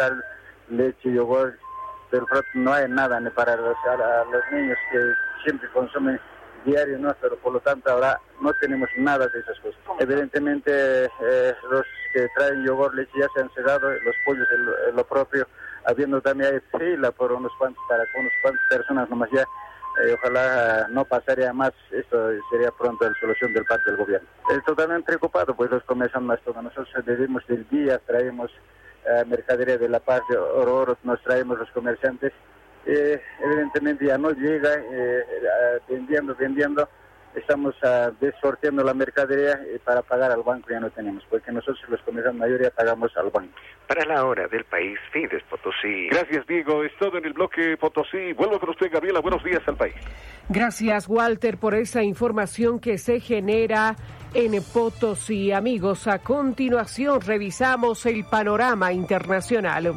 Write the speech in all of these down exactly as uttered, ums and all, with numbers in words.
sal, leche, yogur, pero no hay nada ni para los, a, a los niños que siempre consumen diario, ¿no? Pero por lo tanto ahora no tenemos nada de esas cosas. Evidentemente eh, los que traen yogur, leche ya se han cerrado, los pollos en lo propio, habiendo también hay fila por unos cuantos, para unos cuantas personas nomás ya. Eh, ojalá no pasaría más, esto sería pronto la solución del parte del gobierno. Estoy totalmente preocupado, pues los comerciantes más todos nosotros vivimos del día, traemos uh, mercadería de La Paz, de Oro, nos traemos los comerciantes, eh, evidentemente ya no llega, eh, uh, vendiendo, vendiendo, estamos uh, desorteando la mercadería y para pagar al banco ya no tenemos, porque nosotros los comerciantes mayoría pagamos al banco. Para la hora del país, Fides Potosí. Gracias, Diego. Es todo en el bloque Potosí. Vuelvo con usted, Gabriela. Buenos días al país. Gracias, Walter, por esa información que se genera en Potosí. Amigos, a continuación revisamos el panorama internacional.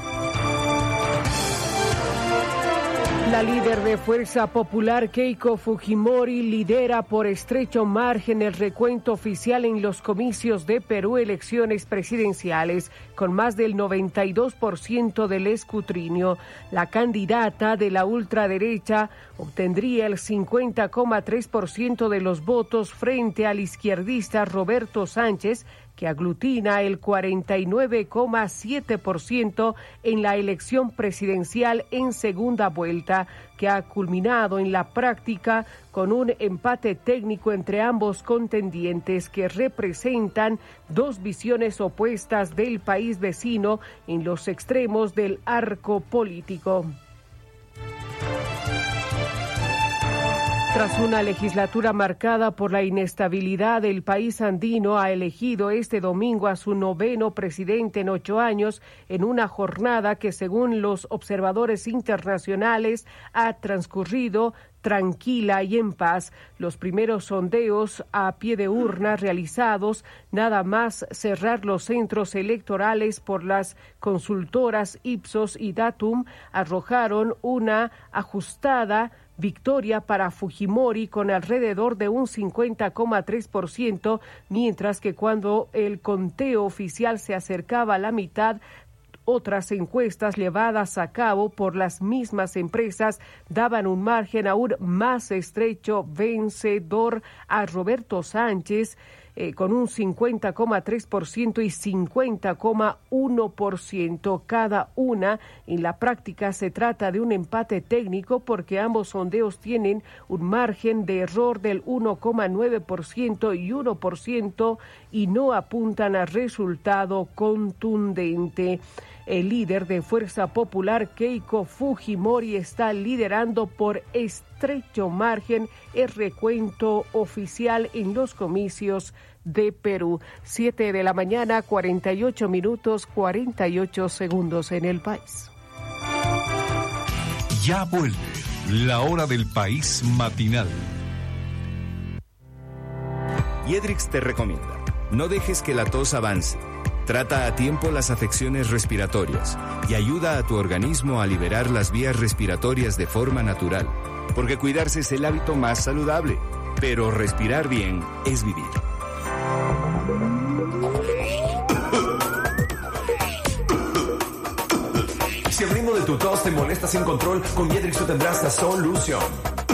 La líder de Fuerza Popular, Keiko Fujimori, lidera por estrecho margen el recuento oficial en los comicios de Perú, elecciones presidenciales, con más del noventa y dos por ciento del escrutinio. La candidata de la ultraderecha obtendría el cincuenta coma tres por ciento de los votos frente al izquierdista Roberto Sánchez, que aglutina el cuarenta y nueve coma siete por ciento en la elección presidencial en segunda vuelta, que ha culminado en la práctica con un empate técnico entre ambos contendientes que representan dos visiones opuestas del país vecino en los extremos del arco político. Tras una legislatura marcada por la inestabilidad, el país andino ha elegido este domingo a su noveno presidente en ocho años, en una jornada que, según los observadores internacionales, ha transcurrido tranquila y en paz. Los primeros sondeos a pie de urna realizados, nada más cerrar los centros electorales por las consultoras Ipsos y Datum, arrojaron una ajustada victoria para Fujimori con alrededor de un cincuenta coma tres por ciento, mientras que cuando el conteo oficial se acercaba a la mitad, otras encuestas llevadas a cabo por las mismas empresas daban un margen aún más estrecho vencedor a Roberto Sánchez, eh, con un cincuenta coma tres por ciento y cincuenta coma uno por ciento cada una. En la práctica se trata de un empate técnico porque ambos sondeos tienen un margen de error del uno coma nueve por ciento y uno por ciento y no apuntan a resultado contundente. El líder de Fuerza Popular, Keiko Fujimori, está liderando por estrecho margen el recuento oficial en los comicios de Perú. Siete de la mañana, cuarenta y ocho minutos, cuarenta y ocho segundos en el país. Ya vuelve la hora del país matinal. Yedrix te recomienda: no dejes que la tos avance. Trata a tiempo las afecciones respiratorias y ayuda a tu organismo a liberar las vías respiratorias de forma natural, porque cuidarse es el hábito más saludable, pero respirar bien es vivir. Si el ritmo de tu tos te molesta sin control, con Yedrix tú tendrás la solución.